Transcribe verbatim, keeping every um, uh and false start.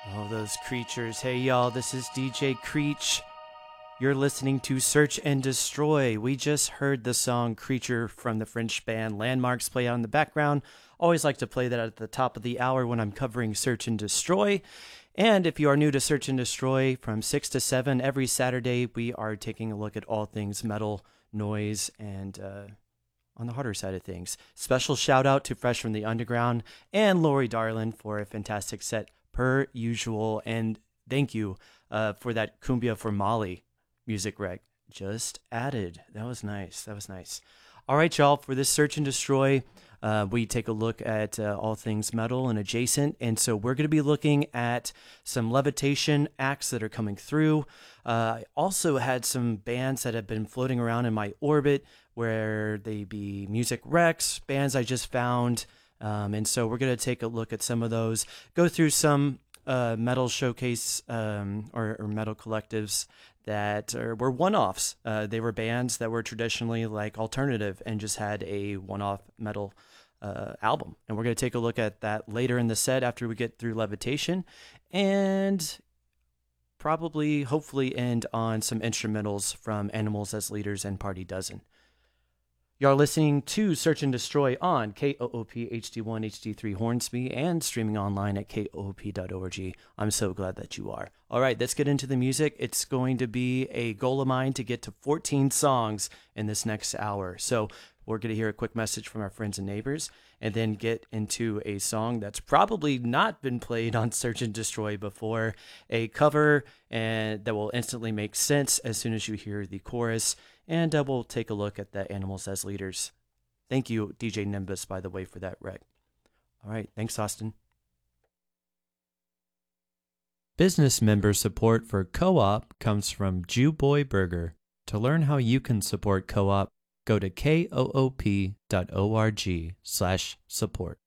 Oh, those creatures. Hey, y'all, this is D J Creech. You're listening to Search and Destroy. We just heard the song Creature from the French band Landmarks play out in the background. Always like to play that at the top of the hour when I'm covering Search and Destroy. And if you are new to Search and Destroy, from six to seven every Saturday, we are taking a look at all things metal, noise, and uh, on the harder side of things. Special shout out to Fresh from the Underground and Lori Darlin for a fantastic set per usual. And thank you uh, for that Cumbia for Mali music rec just added. That was nice. That was nice. All right, y'all, for this Search and Destroy, uh, we take a look at uh, all things metal and adjacent. And so we're going to be looking at some Levitation acts that are coming through. Uh, I also had some bands that have been floating around in my orbit, where they be music recs, bands I just found. Um, and so we're going to take a look at some of those, go through some uh, metal showcase um, or, or metal collectives that are, were one-offs. Uh, they were bands that were traditionally like alternative and just had a one-off metal uh, album. And we're going to take a look at that later in the set after we get through Levitation, and probably, hopefully, end on some instrumentals from Animals as Leaders and Party Dozen. You're listening to Search and Destroy on K O O P H D one H D three Hornsby and streaming online at K O O P dot org. I'm so glad that you are. All right, let's get into the music. It's going to be a goal of mine to get to fourteen songs in this next hour. So we're going to hear a quick message from our friends and neighbors and then get into a song that's probably not been played on Search and Destroy before, a cover, and that will instantly make sense as soon as you hear the chorus. And uh, we'll take a look at the Animals as Leaders. Thank you, D J Nimbus, by the way, for that rec. All right, thanks, Austin. Business member support for Co-op comes from Jew Boy Burger. To learn how you can support Co-op, go to K O O P dot org slash support.